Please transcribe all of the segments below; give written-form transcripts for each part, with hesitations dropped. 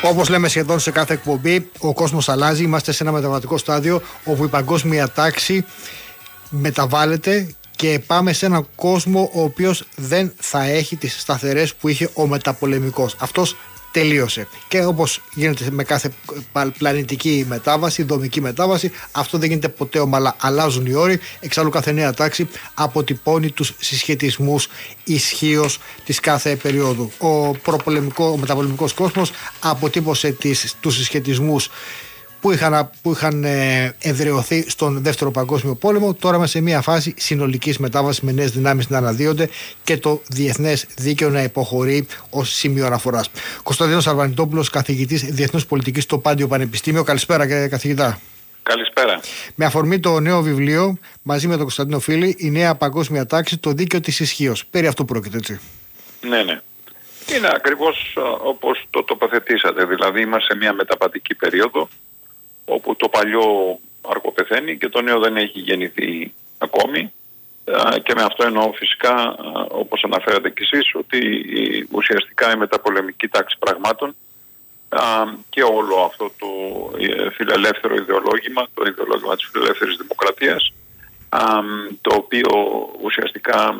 Όπως λέμε σχεδόν σε κάθε εκπομπή, ο κόσμος αλλάζει. Είμαστε σε ένα μεταβατικό στάδιο όπου η παγκόσμια τάξη μεταβάλλεται και πάμε σε έναν κόσμο ο οποίος δεν θα έχει τις σταθερές που είχε ο μεταπολεμικός. Αυτός τελείωσε. Και όπως γίνεται με κάθε πλανητική μετάβαση, δομική μετάβαση, αυτό δεν γίνεται ποτέ ομαλά. Αλλάζουν οι όροι. Εξάλλου, κάθε νέα τάξη αποτυπώνει τους συσχετισμούς ισχύως της κάθε περίοδου. Ο μεταπολεμικός κόσμος αποτύπωσε τους συσχετισμούς που είχαν εδραιωθεί στον Δεύτερο Παγκόσμιο Πόλεμο. Τώρα είμαστε σε μια φάση συνολικής μετάβασης με νέες δυνάμεις να αναδύονται και το διεθνές δίκαιο να υποχωρεί ως σημείο αναφοράς. Κωνσταντίνος Αρβανιτόπουλος, καθηγητής Διεθνούς Πολιτικής στο Πάντιο Πανεπιστήμιο. Καλησπέρα, καθηγητά. Καλησπέρα. Με αφορμή το νέο βιβλίο, μαζί με τον Κωνσταντίνο Φίλη, «Η νέα παγκόσμια τάξη, το δίκαιο της ισχύως». Περί αυτού πρόκειται, έτσι. Ναι. Είναι ακριβώς όπως το τοποθετήσατε. Δηλαδή, είμαστε σε μια μεταβατική περίοδο, όπου το παλιό αργοπεθαίνει και το νέο δεν έχει γεννηθεί ακόμη, και με αυτό εννοώ φυσικά, όπως αναφέρατε κι εσείς, ότι ουσιαστικά η μεταπολεμική τάξη πραγμάτων και όλο αυτό το φιλελεύθερο ιδεολόγημα, το ιδεολόγημα της φιλελεύθερης δημοκρατίας, το οποίο ουσιαστικά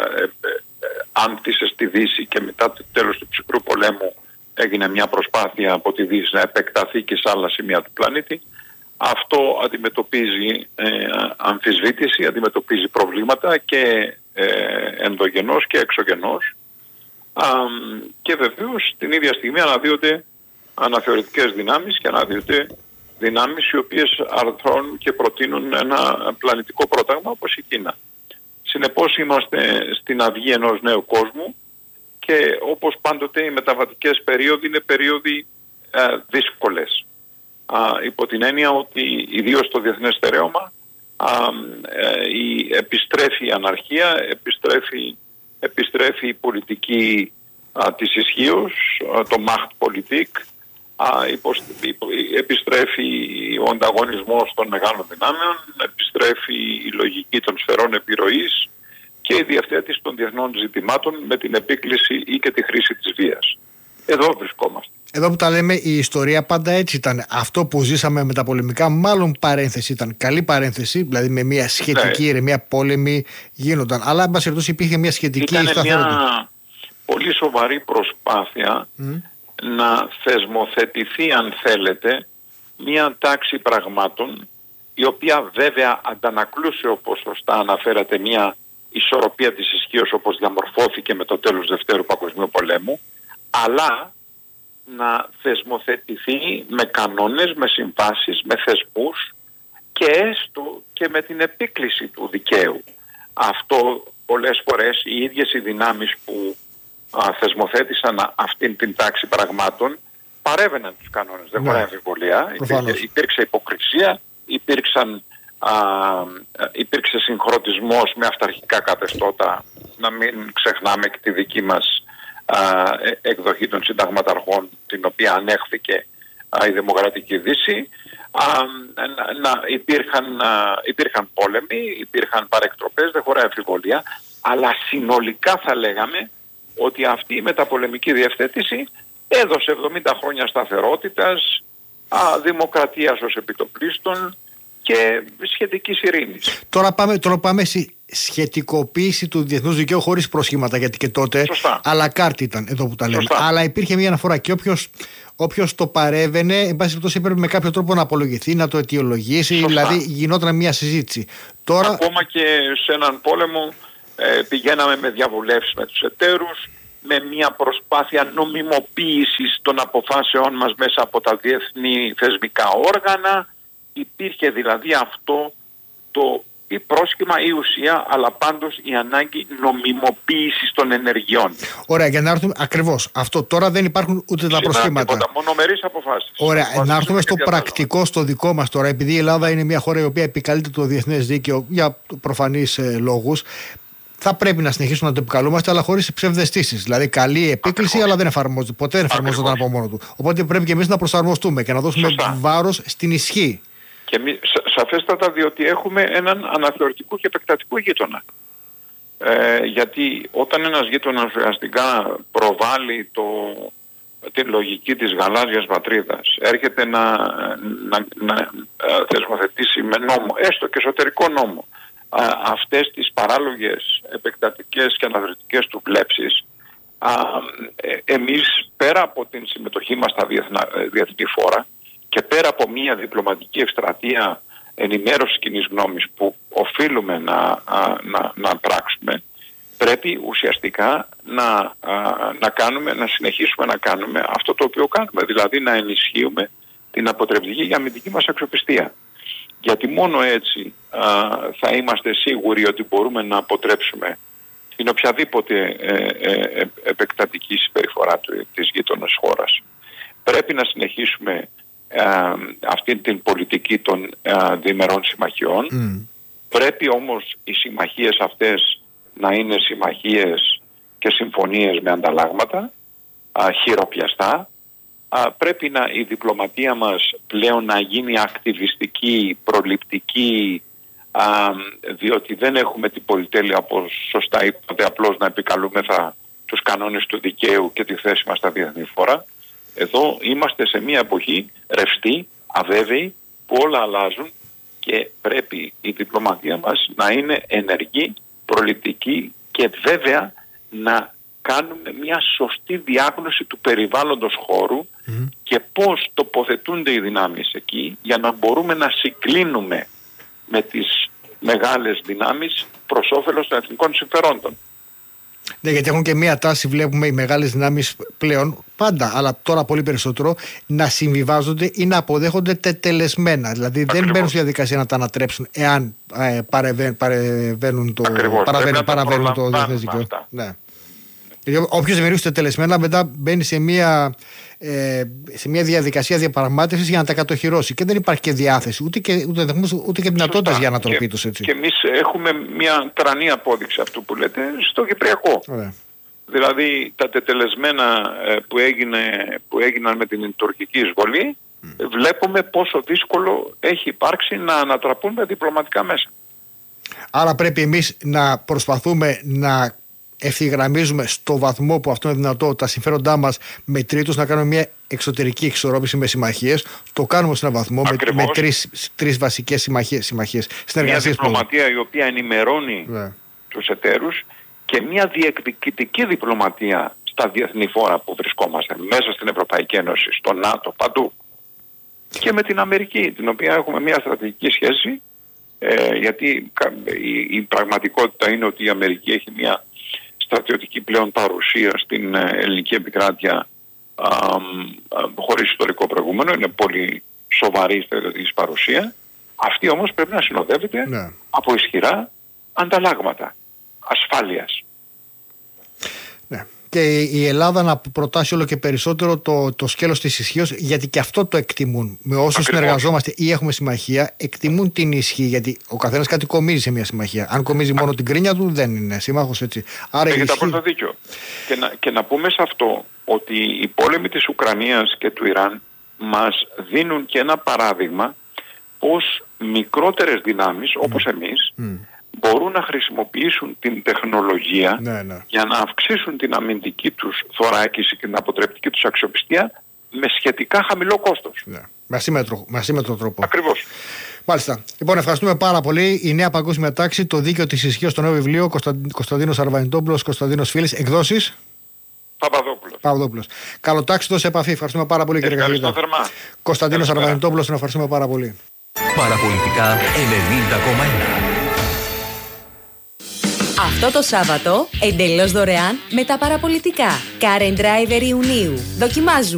άμπτυσε στη Δύση και μετά το τέλος του ψυχρού πολέμου έγινε μια προσπάθεια από τη Δύση να επεκταθεί και σε άλλα σημεία του πλανήτη. Αυτό αντιμετωπίζει αμφισβήτηση, αντιμετωπίζει προβλήματα και ενδογενώς και εξωγενώς. Και βεβαίως την ίδια στιγμή αναδύονται αναθεωρητικές δυνάμεις και αναδύονται δυνάμεις οι οποίες αρθρώνουν και προτείνουν ένα πλανητικό πρόταγμα όπως η Κίνα. Συνεπώς είμαστε στην αυγή ενός νέου κόσμου και όπως πάντοτε οι μεταβατικές περίοδοι είναι περίοδοι δύσκολες. Υπό την έννοια ότι ιδίως στο διεθνές στερέωμα επιστρέφει η αναρχία, επιστρέφει η πολιτική της ισχύως, το Machtpolitik, επιστρέφει ο ανταγωνισμός των μεγάλων δυνάμεων, επιστρέφει η λογική των σφαιρών επιρροής και η διευθέτηση των διεθνών ζητημάτων με την επίκληση ή και τη χρήση της βίας. Εδώ βρισκόμαστε. Εδώ που τα λέμε, η ιστορία πάντα έτσι ήταν. Αυτό που ζήσαμε μεταπολεμικά, μάλλον παρένθεση ήταν. Καλή παρένθεση, δηλαδή με μια σχετική ηρεμία, πόλεμοι γίνονταν. Αλλά, εν πάση περιπτώσει, υπήρχε μια σχετική σταθερότητα. Ήταν μια πολύ σοβαρή προσπάθεια να θεσμοθετηθεί, αν θέλετε, μια τάξη πραγμάτων, η οποία βέβαια αντανακλούσε, όπως σωστά αναφέρατε, μια ισορροπία της ισχύως όπως διαμορφώθηκε με το τέλος του Δευτέρου Παγκοσμίου Πολέμου, αλλά να θεσμοθετηθεί με κανόνες, με συμβάσεις, με θεσμούς και έστω και με την επίκληση του δικαίου. Αυτό πολλές φορές οι ίδιες οι δυνάμεις που θεσμοθέτησαν αυτήν την τάξη πραγμάτων παρέβαιναν τους κανόνες, δεν χωράει αμφιβολία. Υπήρξε υποκρισία, υπήρξε συγχρονισμός με αυταρχικά καθεστώτα, να μην ξεχνάμε και τη δική μας εκδοχή των συνταγματαρχών, την οποία ανέχθηκε η Δημοκρατική Δύση. Υπήρχαν πόλεμοι, υπήρχαν παρεκτροπές, δεν χωράει αμφιβολία, αλλά συνολικά θα λέγαμε ότι αυτή η μεταπολεμική διευθέτηση έδωσε 70 χρόνια σταθερότητας, δημοκρατίας ως επιτοπλίστων και σχετικής ειρήνης. Τώρα πάμε στη σχετικοποίηση του διεθνούς δικαίου χωρίς προσχήματα, γιατί και τότε αλλά κάρτη ήταν εδώ που τα λέμε. Αλλά υπήρχε μια αναφορά και όποιος το παρέβαινε, εν πάση περιπτώσει, έπρεπε με κάποιο τρόπο να απολογηθεί, να το αιτιολογήσει, δηλαδή γινόταν μια συζήτηση. Τώρα... Ακόμα και σε έναν πόλεμο πηγαίναμε με διαβουλεύσεις με τους εταίρους, με μια προσπάθεια νομιμοποίησης των αποφάσεών μας μέσα από τα διεθνή θεσμικά όργανα. Υπήρχε δηλαδή αυτό η πρόσχημα, η ουσία, αλλά πάντως η ανάγκη νομιμοποίησης των ενεργειών. Ωραία, για να έρθουμε ακριβώς αυτό. Τώρα δεν υπάρχουν ούτε τα προσχήματα. Τίποτα, μονομερείς αποφάσεις. Ωραία, να έρθουμε στο πρακτικό, στο δικό μας τώρα. Επειδή η Ελλάδα είναι μια χώρα η οποία επικαλείται το διεθνές δίκαιο για προφανείς λόγους, θα πρέπει να συνεχίσουμε να το επικαλούμαστε, αλλά χωρίς ψευδαισθήσεις. Δηλαδή, καλή επίκληση, αλλά δεν εφαρμόζεται. Ποτέ δεν εφαρμόζεται από μόνο του. Οπότε πρέπει και εμείς να προσαρμοστούμε και να δώσουμε βάρος στην ισχύ. Και σαφέστατα, διότι έχουμε έναν αναθεωρητικό και επεκτατικό γείτονα. Γιατί όταν ένας γείτονας ουσιαστικά προβάλλει την λογική της γαλάζιας πατρίδας, έρχεται να θεσμοθετήσει με νόμο, έστω και εσωτερικό νόμο, αυτές τις παράλογες, επεκτατικές και αναδρυτικές του βλέψεις, εμείς πέρα από την συμμετοχή μας στα διεθνή φόρα και πέρα από μια διπλωματική εκστρατεία ενημέρωσης κοινής γνώμης που οφείλουμε να πράξουμε, πρέπει ουσιαστικά να συνεχίσουμε να κάνουμε αυτό το οποίο κάνουμε, δηλαδή να ενισχύουμε την αποτρεπτική και αμυντική μας αξιοπιστία. Γιατί μόνο έτσι θα είμαστε σίγουροι ότι μπορούμε να αποτρέψουμε την οποιαδήποτε επεκτατική συμπεριφορά της γείτονας χώρας. Πρέπει να συνεχίσουμε αυτή την πολιτική των διημερών συμμαχιών. Πρέπει όμως οι συμμαχίες αυτές να είναι συμμαχίες και συμφωνίες με ανταλλάγματα, χειροπιαστά. Πρέπει η διπλωματία μας πλέον να γίνει ακτιβιστική, προληπτική, διότι δεν έχουμε την πολυτέλεια, όπως σωστά είπατε, απλώς να επικαλούμεθα τους κανόνες του δικαίου και τη θέση μας στα διεθνή φόρα. Εδώ είμαστε σε μια εποχή ρευστή, αβέβαιη, που όλα αλλάζουν και πρέπει η διπλωματία μας να είναι ενεργή, προληπτική και βέβαια να κάνουμε μια σωστή διάγνωση του περιβάλλοντος χώρου και πώς τοποθετούνται οι δυνάμεις εκεί, για να μπορούμε να συγκλίνουμε με τις μεγάλες δυνάμεις προς όφελος των εθνικών συμφερόντων. Ναι, γιατί έχουν και μία τάση, βλέπουμε οι μεγάλες δυνάμεις πλέον, πάντα, αλλά τώρα πολύ περισσότερο, να συμβιβάζονται ή να αποδέχονται τετελεσμένα. Δηλαδή Ακριβώς. δεν μπαίνουν στη διαδικασία να τα ανατρέψουν εάν παραβαίνουν το διεθνές δίκαιο. Ναι. Όποιος δημιουργήσει τετελεσμένα, μετά μπαίνει σε μια διαδικασία διαπραγμάτευσης για να τα κατοχυρώσει. Και δεν υπάρχει και διάθεση, ούτε και δυνατότητα για ανατροπή τους. Και εμείς έχουμε μια τρανή απόδειξη αυτού που λέτε στο Κυπριακό. Δηλαδή τα τετελεσμένα που έγιναν με την τουρκική εισβολή, βλέπουμε πόσο δύσκολο έχει υπάρξει να ανατραπούν με διπλωματικά μέσα. Άρα πρέπει εμείς να προσπαθούμε να ευθυγραμμίζουμε στο βαθμό που αυτό είναι δυνατό τα συμφέροντά μας με τρίτους, να κάνουμε μια εξωτερική εξορρόπηση με συμμαχίες. Το κάνουμε σε έναν βαθμό με τρεις βασικές συμμαχίες. Μια διπλωματία η οποία ενημερώνει τους εταίρους και μια διεκδικητική διπλωματία στα διεθνή φόρα που βρισκόμαστε, μέσα στην Ευρωπαϊκή Ένωση, στο ΝΑΤΟ, παντού. Και με την Αμερική, την οποία έχουμε μια στρατηγική σχέση, γιατί η πραγματικότητα είναι ότι η Αμερική έχει μια στρατιωτική πλέον παρουσία στην ελληνική επικράτεια χωρίς ιστορικό προηγούμενο. Είναι πολύ σοβαρή η στρατιωτική παρουσία. Αυτή όμως πρέπει να συνοδεύεται από ισχυρά ανταλλάγματα ασφάλειας. Ναι. Και η Ελλάδα να προτάσει όλο και περισσότερο το σκέλος της ισχύως, γιατί και αυτό το εκτιμούν. Με όσους συνεργαζόμαστε ή έχουμε συμμαχία, εκτιμούν την ισχύ, γιατί ο καθένας κάτι κομίζει σε μια συμμαχία. Αν κομίζει μόνο την κρίνια του, δεν είναι σύμμαχος, έτσι. Άρα έχετε απόλυτο δίκιο. Και να πούμε σε αυτό ότι οι πόλεμοι της Ουκρανίας και του Ιράν μας δίνουν και ένα παράδειγμα πως μικρότερες δυνάμεις όπως εμείς μπορούν να χρησιμοποιήσουν την τεχνολογία για να αυξήσουν την αμυντική τους θωράκιση και την αποτρεπτική τους αξιοπιστία με σχετικά χαμηλό κόστος. Ναι. Με ασύμμετρο τρόπο. Ακριβώς. Μάλιστα. Λοιπόν, ευχαριστούμε πάρα πολύ. Η Νέα Παγκόσμια Τάξη, το δίκαιο της ισχύως, στο νέο βιβλίο, Κωνσταντίνος Αρβανιτόπουλος, Κωνσταντίνος Φίλης, εκδόσεις Παπαδόπουλος. Καλοτάξιτος σε επαφή. Ευχαριστούμε πάρα πολύ, κύριε καθηγητά. Κωνσταντίνος Αρβανιτόπουλος, τον ευχαριστούμε πάρα πολύ. Παραπολιτικά 90,1. Αυτό το Σάββατο, εντελώς δωρεάν με τα παραπολιτικά. Car and Driver Ιουνίου. Δοκιμάζουμε